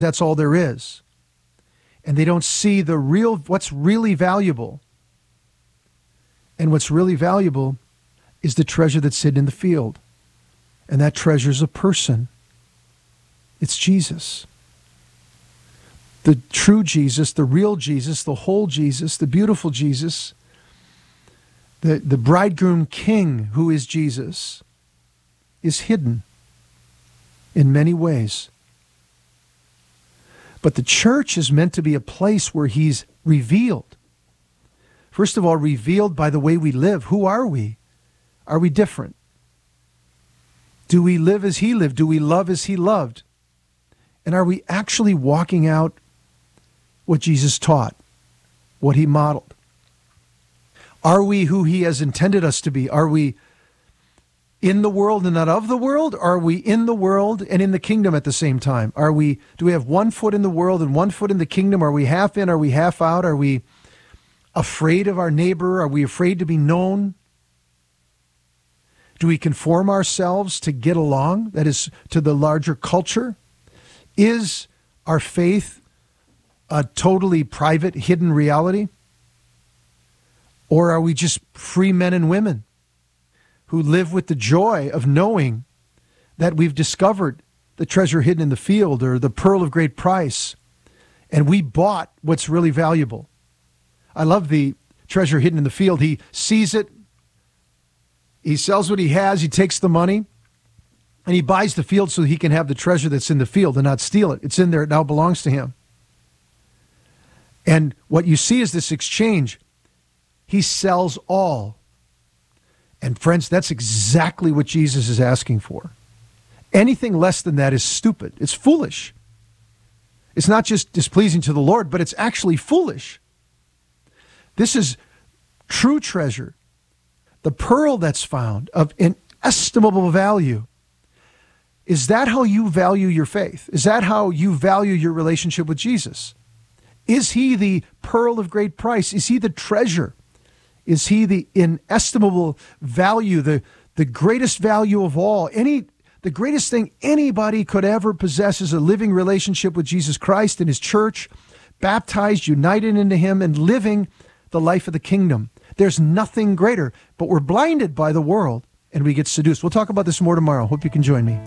That's all there is. And they don't see what's really valuable. And what's really valuable is the treasure that's hidden in the field. And that treasure is a person. It's Jesus. The true Jesus, the real Jesus, the whole Jesus, the beautiful Jesus, the bridegroom king who is Jesus, is hidden in many ways. But the church is meant to be a place where he's revealed. First of all, revealed by the way we live. Who are we? Are we different? Do we live as he lived? Do we love as he loved? And are we actually walking out what Jesus taught, what he modeled? Are we who he has intended us to be? Are we in the world and not of the world? Are we in the world and in the kingdom at the same time? Do we have 1 foot in the world and 1 foot in the kingdom? Are we half in? Are we half out? Are we afraid of our neighbor? Are we afraid to be known? Do we conform ourselves to get along? That is, to the larger culture? Is our faith a totally private, hidden reality? Or are we just free men and women who live with the joy of knowing that we've discovered the treasure hidden in the field or the pearl of great price, and we bought what's really valuable? I love the treasure hidden in the field. He sees it. He sells what he has. He takes the money, and he buys the field so he can have the treasure that's in the field and not steal it. It's in there. It now belongs to him. And what you see is this exchange. He sells all. And friends, that's exactly what Jesus is asking for. Anything less than that is stupid. It's foolish. It's not just displeasing to the Lord, but it's actually foolish. This is true treasure. The pearl that's found of inestimable value. Is that how you value your faith? Is that how you value your relationship with Jesus? Is he the pearl of great price? Is he the treasure? Is he the inestimable value, the greatest value of all? The greatest thing anybody could ever possess is a living relationship with Jesus Christ and his church, baptized, united into him, and living the life of the kingdom. There's nothing greater, but we're blinded by the world and we get seduced. We'll talk about this more tomorrow. Hope you can join me.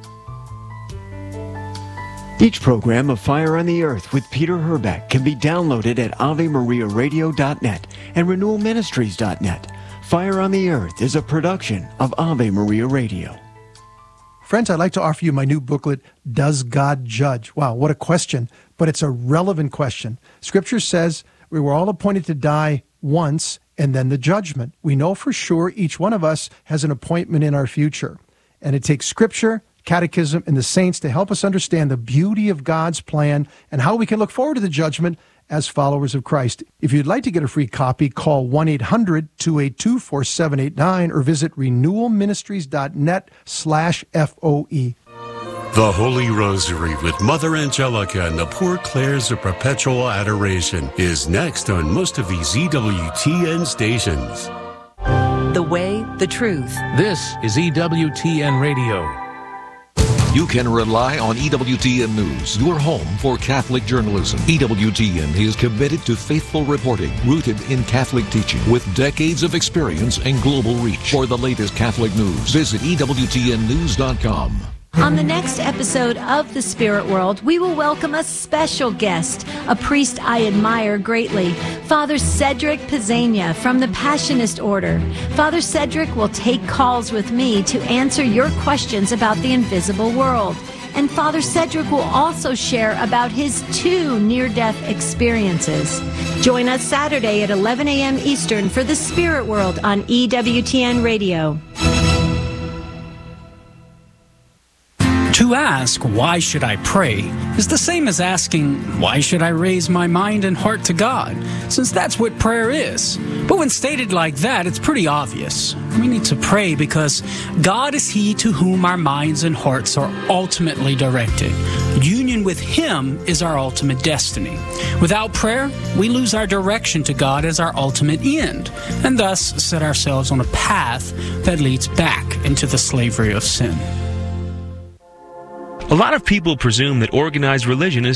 Each program of Fire on the Earth with Peter Herbeck can be downloaded at AveMariaRadio.net and RenewalMinistries.net. Fire on the Earth is a production of Ave Maria Radio. Friends, I'd like to offer you my new booklet, Does God Judge? Wow, what a question, but it's a relevant question. Scripture says we were all appointed to die once and then the judgment. We know for sure each one of us has an appointment in our future. And it takes Scripture, Catechism, and the saints to help us understand the beauty of God's plan and how we can look forward to the judgment as followers of Christ. If you'd like to get a free copy, call 1-800-282-4789 or visit renewalministries.net/FOE. The Holy Rosary with Mother Angelica and the Poor Clares of Perpetual Adoration is next on most of these EWTN stations. The way, the truth. This is EWTN Radio. You can rely on EWTN News, your home for Catholic journalism. EWTN is committed to faithful reporting, rooted in Catholic teaching, with decades of experience and global reach. For the latest Catholic news, visit EWTNnews.com. On the next episode of The Spirit World, we will welcome a special guest, a priest I admire greatly, Father Cedric Pizzania from the Passionist Order. Father Cedric will take calls with me to answer your questions about the invisible world. And Father Cedric will also share about his 2 near-death experiences. Join us Saturday at 11 a.m. Eastern for The Spirit World on EWTN Radio. To ask, why should I pray, is the same as asking, why should I raise my mind and heart to God, since that's what prayer is. But when stated like that, it's pretty obvious. We need to pray because God is He to whom our minds and hearts are ultimately directed. Union with Him is our ultimate destiny. Without prayer, we lose our direction to God as our ultimate end, and thus set ourselves on a path that leads back into the slavery of sin. A lot of people presume that organized religion is